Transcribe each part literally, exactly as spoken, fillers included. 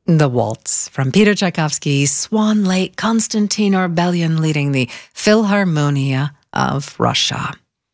The Waltz from Peter Tchaikovsky's Swan Lake, Konstantin Orbelian leading the Philharmonia of Russia.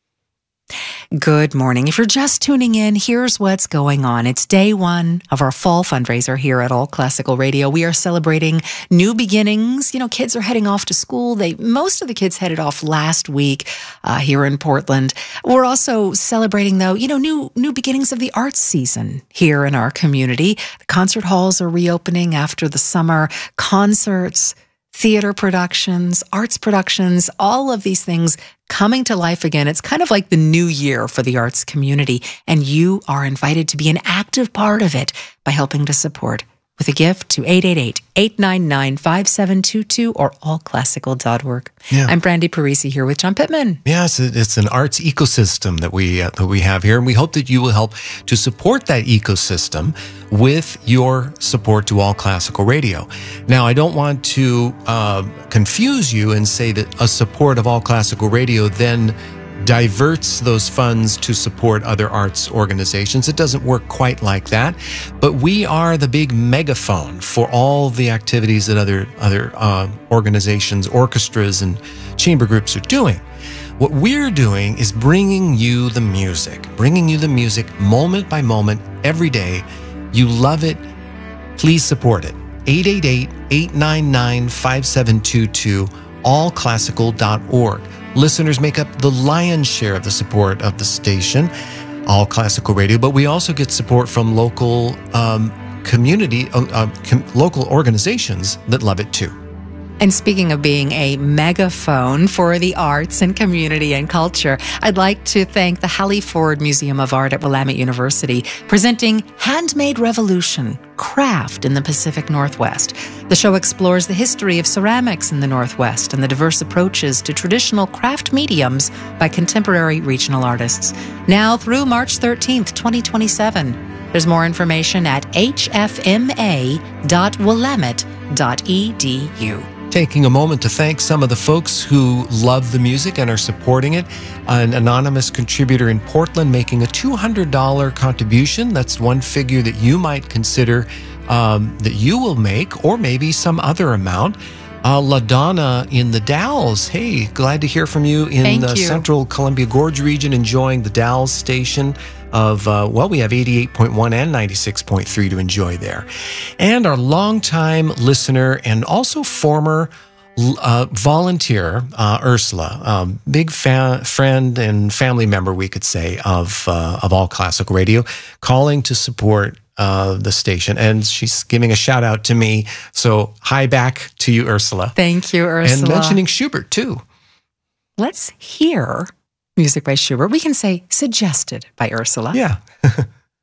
Good morning. If you're just tuning in, here's what's going on. It's day one of our fall fundraiser here at All Classical Radio. We are celebrating new beginnings. You know, kids are heading off to school. They most of the kids headed off last week uh, here in Portland. We're also celebrating, though, you know, new new beginnings of the arts season here in our community. The concert halls are reopening after the summer. Concerts, theater productions, arts productions, all of these things coming to life again. It's kind of like the new year for the arts community, and you are invited to be an active part of it by helping to support with a gift to eight eight eight, eight nine nine, five seven two two or all classical dot org. Yeah. I'm Brandy Parisi here with John Pittman. Yes, it's an arts ecosystem that we uh, that we have here, and we hope that you will help to support that ecosystem with your support to All Classical Radio. Now, I don't want to uh, confuse you and say that a support of All Classical Radio then diverts those funds to support other arts organizations. It doesn't work quite like that, but we are the big megaphone for all the activities that other other uh, organizations, orchestras, and chamber groups are doing. What we're doing is bringing you the music, bringing you the music moment by moment, every day. You love it. Please support it. eight eight eight, eight nine nine, five seven two two, all classical dot org. Listeners make up the lion's share of the support of the station, All Classical Radio, but we also get support from local um, community, uh, uh, com- local organizations that love it too. And speaking of being a megaphone for the arts and community and culture, I'd like to thank the Hallie Ford Museum of Art at Willamette University, presenting Handmade Revolution, Craft in the Pacific Northwest. The show explores the history of ceramics in the Northwest and the diverse approaches to traditional craft mediums by contemporary regional artists. Now through March thirteenth, twenty twenty-seven. There's more information at h f m a dot willamette dot e d u. Taking a moment to thank some of the folks who love the music and are supporting it. An anonymous contributor in Portland making a two hundred dollars contribution. That's one figure that you might consider um, that you will make, or maybe some other amount. Uh, LaDonna in the Dalles. Hey, glad to hear from you in Thank the you. Central Columbia Gorge region, enjoying the Dalles station of, uh, well, we have eighty-eight point one and ninety-six point three to enjoy there. And our longtime listener and also former uh, volunteer, uh, Ursula, um, big fa- friend and family member, we could say, of, uh, of All Classical Radio, calling to support Uh, the station, and she's giving a shout out to me. So hi back to you, Ursula. Thank you, Ursula. And mentioning Schubert too. Let's hear music by Schubert. We can say suggested by Ursula. Yeah.